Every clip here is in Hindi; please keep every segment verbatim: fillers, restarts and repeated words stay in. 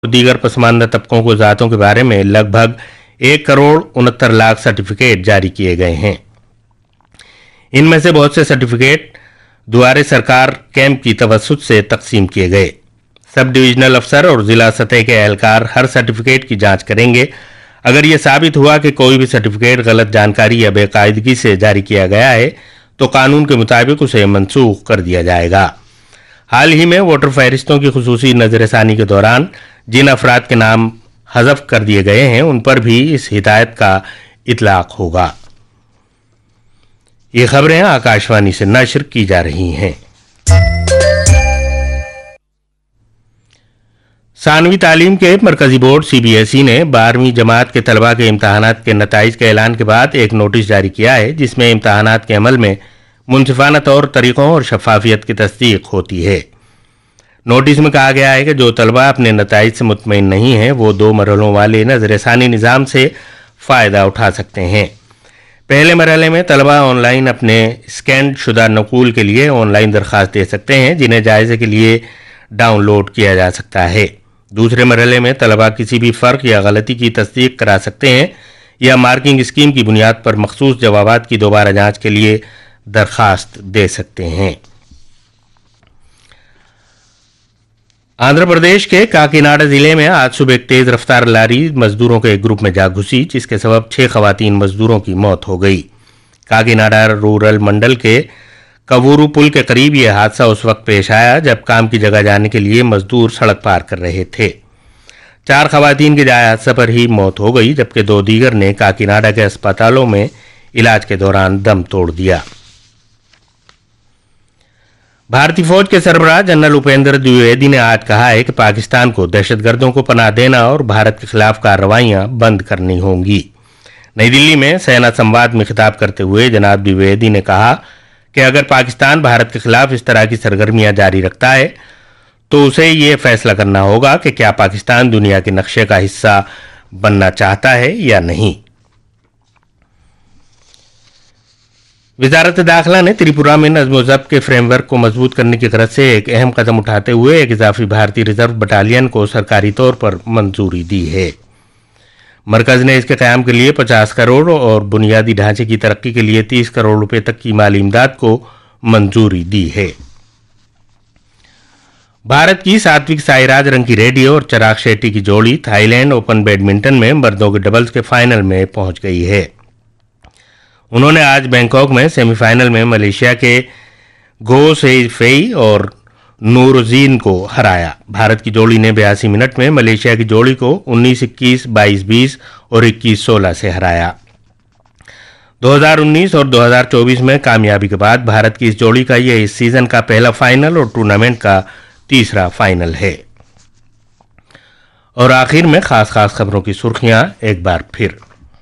दीगर पसमानदा तबकों को ज़ातों के बारे में लगभग एक करोड़ उनहत्तर लाख सर्टिफिकेट जारी किए गए हैं। इनमें से बहुत से सर्टिफिकेट दुआरे सरकार कैंप की तवस्सुत से तकसीम किए गए। सब डिविजनल अफसर और जिला सतह के एहलकार हर सर्टिफिकेट की जांच करेंगे। अगर यह साबित हुआ कि कोई भी सर्टिफिकेट गलत जानकारी या बेकायदगी से जारी किया गया है तो कानून के मुताबिक उसे मनसूख कर दिया जाएगा। हाल ही में वोटर फहरिस्तों की खुसूसी नजरसानी के दौरान जिन अफराद के नाम हज़फ कर दिए गए हैं उन पर भी इस हिदायत का इतलाक होगा। ये खबरें आकाशवाणी से नश्र की जा रही हैं। सानवी तालीम के मरकजी board C B S E ने बारहवीं जमात के तलबा के इम्तहानात के नताइज के ऐलान के बाद एक नोटिस जारी किया है जिसमें इम्तहानात के अमल में मुनसिफाना तौर तरीक़ों और शफाफियत की तस्दीक होती है। नोटिस में कहा गया है कि जो तलबा अपने नताइज से मुतमईन नहीं हैं वो दो मरहलों वाले नजरसानी निज़ाम से फ़ायदा उठा सकते हैं। पहले मरहले में तलबा ऑनलाइन अपने स्कैन शुदा नकूल के लिए ऑनलाइन दरख्वास्त दे सकते हैं जिन्हें जायज़े के लिए डाउनलोड किया जा सकता है। दूसरे मरहले में तलबा किसी भी फ़र्क या गलती की तस्दीक करा सकते हैं या मार्किंग स्कीम की बुनियाद पर मखसूस जवाबात की दोबारा जांच के लिए दरख्वास्त दे सकते हैं। आंध्र प्रदेश के काकीनाडा जिले में आज सुबह एक तेज रफ्तार लारी मजदूरों के एक ग्रुप में जा घुसी जिसके सबब छह खवातीन मजदूरों की मौत हो गई। काकीनाडा रूरल मंडल के कवूरू पुल के करीब यह हादसा उस वक्त पेश आया जब काम की जगह जाने के लिए मजदूर सड़क पार कर रहे थे। चार खवातीन की जाए हादसा पर ही मौत हो गई जबकि दो दीगर ने काकीनाडा के अस्पतालों में इलाज के दौरान दम तोड़ दिया। भारतीय फौज के सरबराह जनरल उपेंद्र द्विवेदी ने आज कहा है कि पाकिस्तान को दहशतगर्दों को पनाह देना और भारत के खिलाफ कार्रवाइयां बंद करनी होंगी। नई दिल्ली में सेना संवाद में खिताब करते हुए जनाब द्विवेदी ने कहा कि अगर पाकिस्तान भारत के खिलाफ इस तरह की सरगर्मियां जारी रखता है तो उसे ये फैसला करना होगा कि क्या पाकिस्तान दुनिया के नक्शे का हिस्सा बनना चाहता है या नहीं। वजारत दाखिला ने त्रिपुरा में नज़्म व ज़ब्त के फ्रेमवर्क को मजबूत करने की गरज से एक अहम कदम उठाते हुए एक इजाफी भारतीय रिजर्व बटालियन को सरकारी तौर पर मंजूरी दी है। मरकज ने इसके क़याम के लिए पचास करोड़ और बुनियादी ढांचे की तरक्की के लिए तीस करोड़ रुपए तक की माली इमदाद को मंजूरी दी है। भारत की सात्विक साईराज रंकी रेड्डी और चिराग शेट्टी की जोड़ी थाईलैंड ओपन बैडमिंटन में मर्दों के डबल्स के फाइनल में पहुंच गई है। उन्होंने आज बैंकॉक में सेमीफाइनल में मलेशिया के गो से फेई और नूरजीन को हराया। भारत की जोड़ी ने बयासी मिनट में मलेशिया की जोड़ी को उन्नीस इक्कीस, बाईस बीस और इक्कीस सोलह से हराया। दो हज़ार उन्नीस और दो हज़ार चौबीस में कामयाबी के बाद भारत की इस जोड़ी का यह इस सीजन का पहला फाइनल और टूर्नामेंट का तीसरा फाइनल है। और आखिर में खास खास खबरों की सुर्खियां एक बार फिर।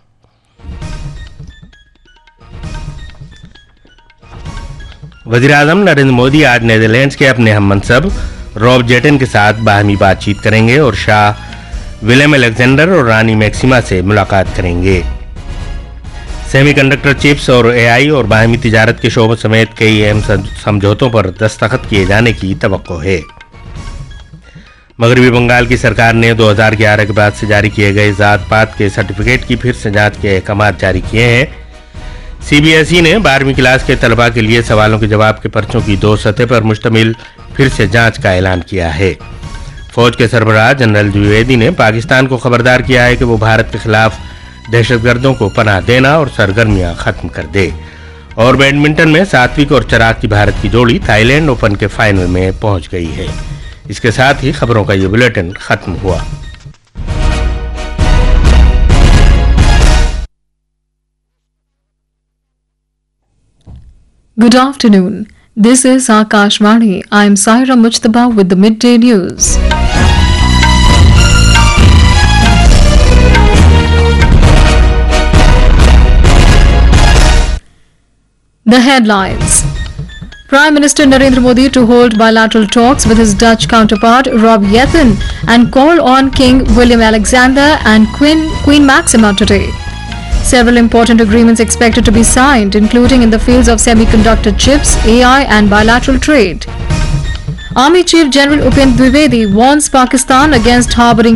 वज़ीर-ए-आज़म नरेंद्र मोदी आज नीदरलैंड्स के अपने हम मनसब रॉब जेटन के साथ बाहमी बातचीत करेंगे और शाह विलियम अलेक्जेंडर और रानी मैक्सिमा से मुलाकात करेंगे। सेमीकंडक्टर चिप्स और एआई और बाहमी तिजारत के शोबों समेत कई अहम समझौतों पर दस्तखत किए जाने की तवक्को है। मगरबी बंगाल की सरकार ने दो हज़ार ग्यारह के बाद से जारी किए गए जात पात के सर्टिफिकेट की फिर से जांच के अहकाम जारी किए हैं। सी बी एस ई ने बारहवीं क्लास के तलबा के लिए सवालों के जवाब के पर्चों की दो सतह पर मुश्तमिल फिर से जांच का ऐलान किया है। फौज के सरबराह जनरल द्विवेदी ने पाकिस्तान को खबरदार किया है कि वो भारत के खिलाफ दहशतगर्दों को पनाह देना और सरगर्मियां खत्म कर दे। और बैडमिंटन में सात्विक और चिराग की भारत की जोड़ी थाईलैंड ओपन के फाइनल में पहुंच गई है। इसके साथ ही खबरों का ये बुलेटिन खत्म हुआ। Good afternoon. This is Akashvani. I am Saira Mujtaba with the midday news. The headlines. Prime Minister Narendra Modi to hold bilateral talks with his Dutch counterpart Rob Jetten and call on King William Alexander and Queen, Queen Maxima today. Several important agreements expected to be signed, including in the fields of semiconductor chips, A I and bilateral trade. Army Chief General Upendra Dwivedi warns Pakistan against harboring